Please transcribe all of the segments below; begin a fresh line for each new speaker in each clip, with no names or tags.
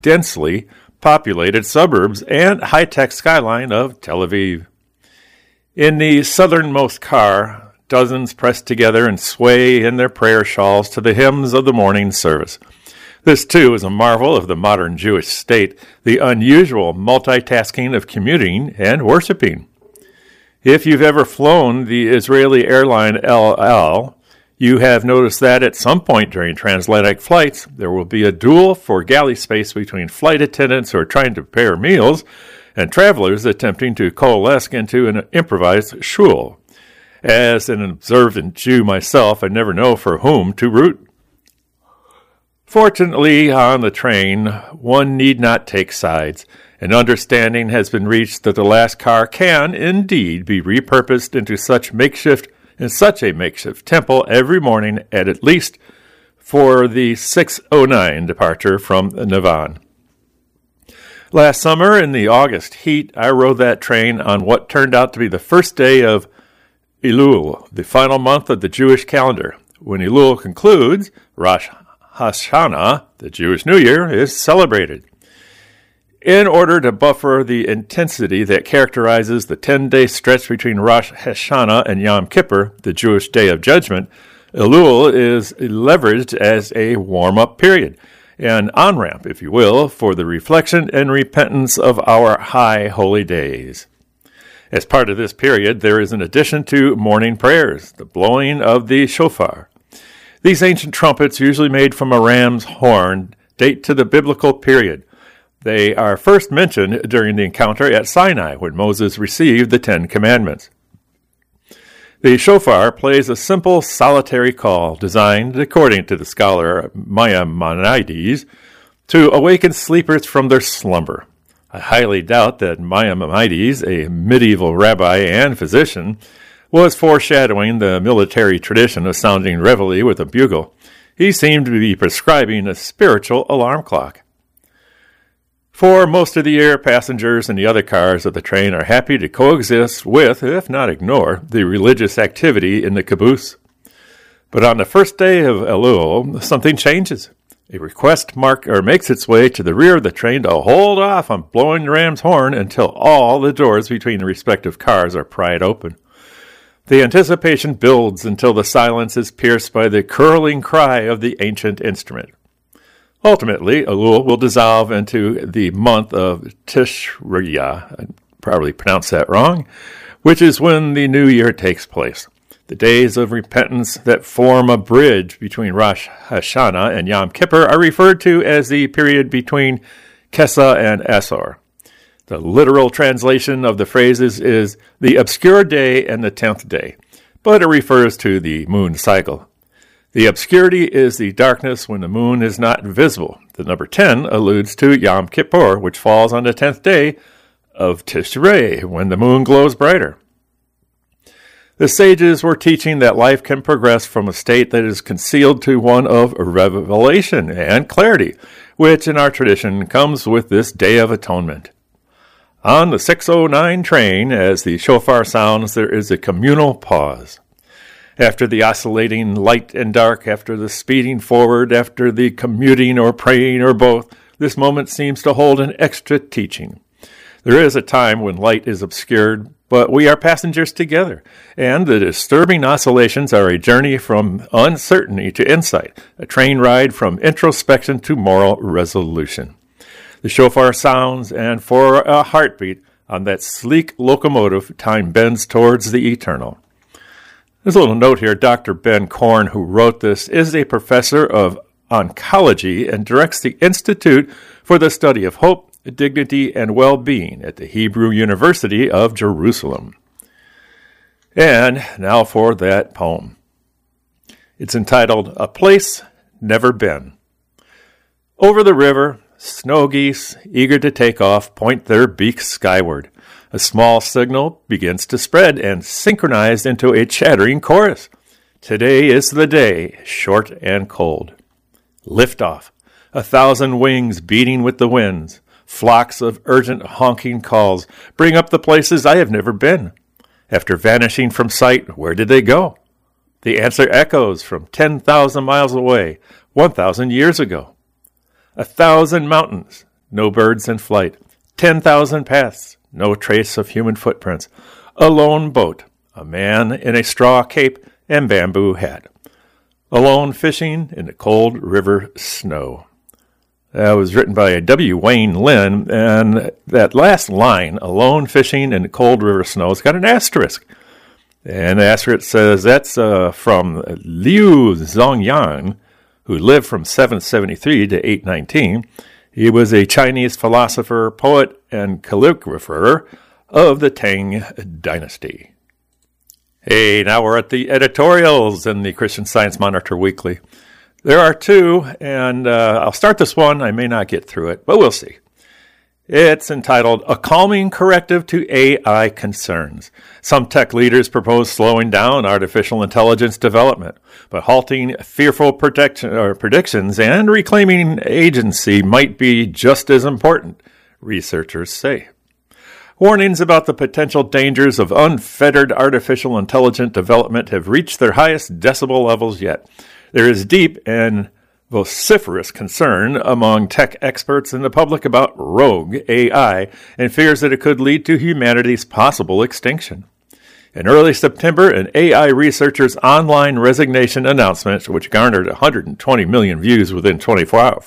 densely populated suburbs and high-tech skyline of Tel Aviv. In the southernmost car, dozens press together and sway in their prayer shawls to the hymns of the morning service. This, too, is a marvel of the modern Jewish state, the unusual multitasking of commuting and worshiping. If you've ever flown the Israeli airline El Al, you have noticed that at some point during transatlantic flights, there will be a duel for galley space between flight attendants who are trying to prepare meals and travelers attempting to coalesce into an improvised shul. As an observant Jew myself, I never know for whom to root. Fortunately, on the train, one need not take sides. An understanding has been reached that the last car can, indeed, be repurposed into such a makeshift temple every morning at least for the 6:09 departure from Navan. Last summer, in the August heat, I rode that train on what turned out to be the first day of Elul, the final month of the Jewish calendar. When Elul concludes, Rosh Hashanah, the Jewish New Year, is celebrated. In order to buffer the intensity that characterizes the 10-day stretch between Rosh Hashanah and Yom Kippur, the Jewish Day of Judgment, Elul is leveraged as a warm-up period, an on-ramp, if you will, for the reflection and repentance of our high holy days. As part of this period, there is an addition to morning prayers, the blowing of the shofar. These ancient trumpets, usually made from a ram's horn, date to the biblical period. They are first mentioned during the encounter at Sinai when Moses received the Ten Commandments. The shofar plays a simple, solitary call designed, according to the scholar Maimonides, to awaken sleepers from their slumber. I highly doubt that Maimonides, a medieval rabbi and physician, was foreshadowing the military tradition of sounding reveille with a bugle. He seemed to be prescribing a spiritual alarm clock. For most of the year, passengers in the other cars of the train are happy to coexist with, if not ignore, the religious activity in the caboose. But on the first day of Elul, something changes. A request makes its way to the rear of the train to hold off on blowing the ram's horn until all the doors between the respective cars are pried open. The anticipation builds until the silence is pierced by the curling cry of the ancient instrument. Ultimately, Elul will dissolve into the month of Tishri, I probably pronounced that wrong, which is when the new year takes place. The days of repentance that form a bridge between Rosh Hashanah and Yom Kippur are referred to as the period between Kesa and Asor. The literal translation of the phrases is the obscure day and the 10th day, but it refers to the moon cycle. The obscurity is the darkness when the moon is not visible. The number 10 alludes to Yom Kippur, which falls on the 10th day of Tishrei, when the moon glows brighter. The sages were teaching that life can progress from a state that is concealed to one of revelation and clarity, which in our tradition comes with this Day of Atonement. On the 6:09 train, as the shofar sounds, there is a communal pause. After the oscillating light and dark, after the speeding forward, after the commuting or praying or both, this moment seems to hold an extra teaching. There is a time when light is obscured, but we are passengers together, and the disturbing oscillations are a journey from uncertainty to insight, a train ride from introspection to moral resolution. The shofar sounds, and for a heartbeat on that sleek locomotive, time bends towards the eternal. There's a little note here. Dr. Ben Korn, who wrote this, is a professor of oncology and directs the Institute for the Study of Hope, Dignity, and Well-Being at the Hebrew University of Jerusalem. And now for that poem. It's entitled, A Place Never Been. Over the river, snow geese, eager to take off, point their beaks skyward. A small signal begins to spread and synchronize into a chattering chorus. Today is the day, short and cold. Lift off, 1,000 wings beating with the winds. Flocks of urgent honking calls bring up the places I have never been. After vanishing from sight, where did they go? The answer echoes from 10,000 miles away, 1,000 years ago. 1,000 mountains, no birds in flight. 10,000 paths, no trace of human footprints. A lone boat, a man in a straw cape and bamboo hat. Alone fishing in the cold river snow. That was written by W. Wayne Lin, and that last line, alone fishing in the cold river snow, has got an asterisk. And the asterisk says that's from Liu Zongyang, who lived from 773 to 819. He was a Chinese philosopher, poet, and calligrapher of the Tang Dynasty. Hey, now we're at the editorials in the Christian Science Monitor Weekly. There are two, and I'll start this one. I may not get through it, but we'll see. It's entitled, A Calming Corrective to AI Concerns. Some tech leaders propose slowing down artificial intelligence development, but halting fearful predictions and reclaiming agency might be just as important, researchers say. Warnings about the potential dangers of unfettered artificial intelligence development have reached their highest decibel levels yet. There is deep and vociferous concern among tech experts and the public about rogue AI and fears that it could lead to humanity's possible extinction. In early September, an AI researcher's online resignation announcement, which garnered 120 million views within 24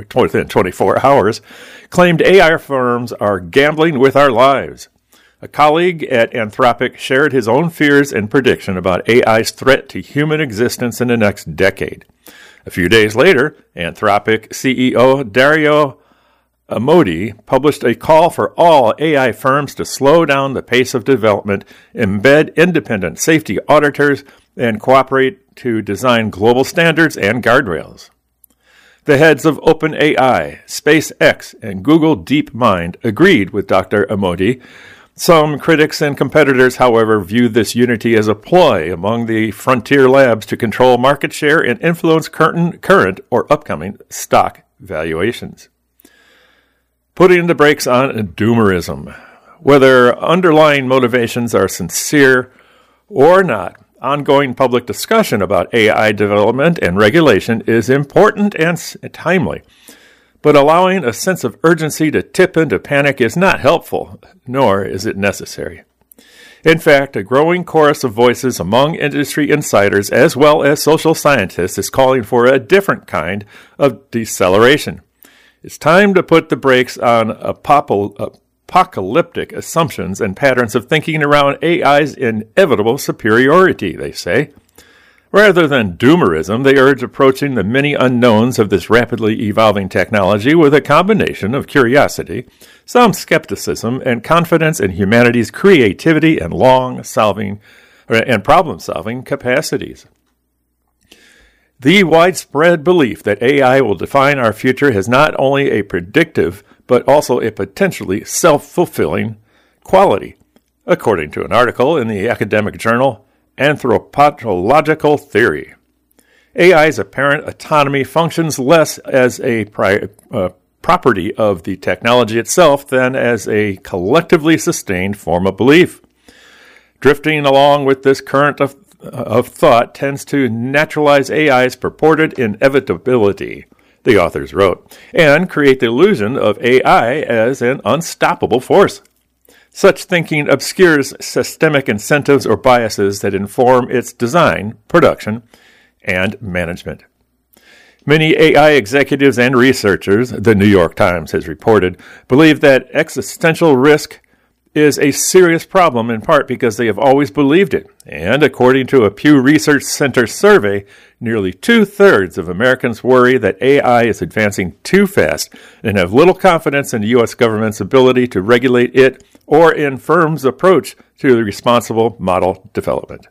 hours, claimed AI firms are gambling with our lives. A colleague at Anthropic shared his own fears and prediction about AI's threat to human existence in the next decade. A few days later, Anthropic CEO Dario Amodei published a call for all AI firms to slow down the pace of development, embed independent safety auditors, and cooperate to design global standards and guardrails. The heads of OpenAI, SpaceX, and Google DeepMind agreed with Dr. Amodei. Some critics and competitors, however, view this unity as a ploy among the frontier labs to control market share and influence current or upcoming stock valuations. Putting the brakes on doomerism. Whether underlying motivations are sincere or not, ongoing public discussion about AI development and regulation is important and timely. But allowing a sense of urgency to tip into panic is not helpful, nor is it necessary. In fact, a growing chorus of voices among industry insiders as well as social scientists is calling for a different kind of deceleration. It's time to put the brakes on apocalyptic assumptions and patterns of thinking around AI's inevitable superiority, they say. Rather than doomerism, they urge approaching the many unknowns of this rapidly evolving technology with a combination of curiosity, some skepticism, and confidence in humanity's creativity and problem-solving capacities. The widespread belief that AI will define our future has not only a predictive, but also a potentially self-fulfilling quality, according to an article in the academic journal Anthropological Theory. AI's apparent autonomy functions less as a property of the technology itself than as a collectively sustained form of belief. Drifting along with this current of thought tends to naturalize AI's purported inevitability, the authors wrote, and create the illusion of AI as an unstoppable force. Such thinking obscures systemic incentives or biases that inform its design, production, and management. Many AI executives and researchers, the New York Times has reported, believe that existential risk is a serious problem in part because they have always believed it. And according to a Pew Research Center survey, nearly 2/3 of Americans worry that AI is advancing too fast and have little confidence in the U.S. government's ability to regulate it or in firms' approach to the responsible model development.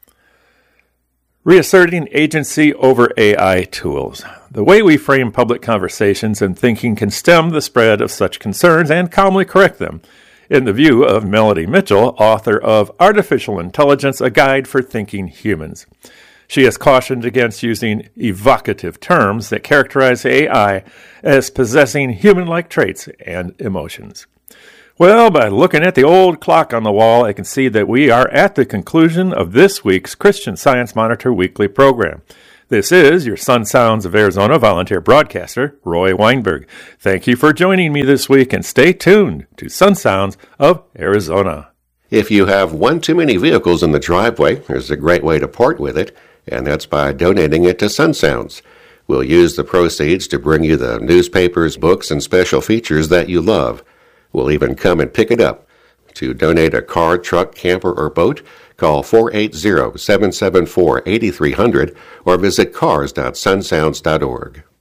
Reasserting agency over AI tools. The way we frame public conversations and thinking can stem the spread of such concerns and calmly correct them, in the view of Melody Mitchell, author of Artificial Intelligence, A Guide for Thinking Humans. She has cautioned against using evocative terms that characterize AI as possessing human-like traits and emotions. Well, by looking at the old clock on the wall, I can see that we are at the conclusion of this week's Christian Science Monitor Weekly program. This is your Sun Sounds of Arizona volunteer broadcaster, Roy Weinberg. Thank you for joining me this week, and stay tuned to Sun Sounds of Arizona.
If you have one too many vehicles in the driveway, there's a great way to part with it, and that's by donating it to Sun Sounds. We'll use the proceeds to bring you the newspapers, books, and special features that you love. We'll even come and pick it up. To donate a car, truck, camper, or boat, call 480-774-8300 or visit cars.sunsounds.org.